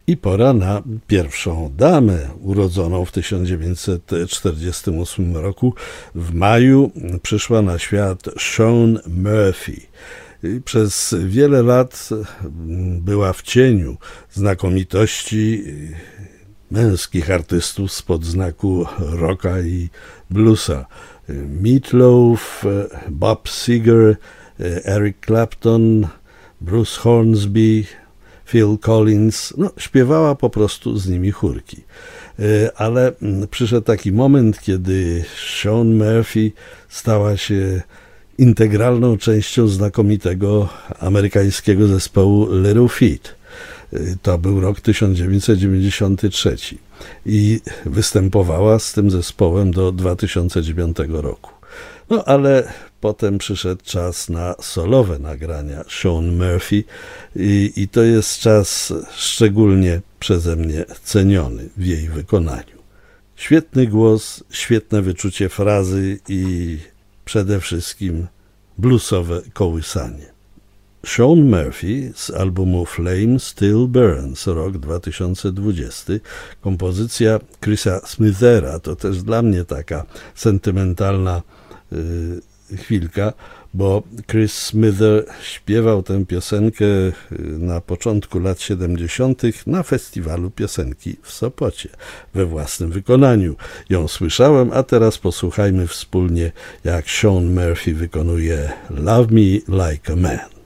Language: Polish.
I pora na pierwszą damę urodzoną w 1948 roku. W maju przyszła na świat Shaun Murphy. Przez wiele lat była w cieniu znakomitości męskich artystów spod znaku rocka i bluesa. Meat Loaf, Bob Seger, Eric Clapton, Bruce Hornsby, Phil Collins, śpiewała po prostu z nimi chórki. Ale przyszedł taki moment, kiedy Shaun Murphy stała się integralną częścią znakomitego amerykańskiego zespołu Little Feat. To był rok 1993 i występowała z tym zespołem do 2009 roku. Ale potem przyszedł czas na solowe nagrania Shaun Murphy i to jest czas szczególnie przeze mnie ceniony w jej wykonaniu. Świetny głos, świetne wyczucie frazy i przede wszystkim bluesowe kołysanie. Shaun Murphy z albumu Flame Still Burns, rok 2020. Kompozycja Chrisa Smithera, to też dla mnie taka sentymentalna chwilka, bo Chris Smither śpiewał tę piosenkę na początku lat 70. na festiwalu piosenki w Sopocie we własnym wykonaniu. Ją słyszałem, a teraz posłuchajmy wspólnie, jak Shaun Murphy wykonuje Love Me Like a Man.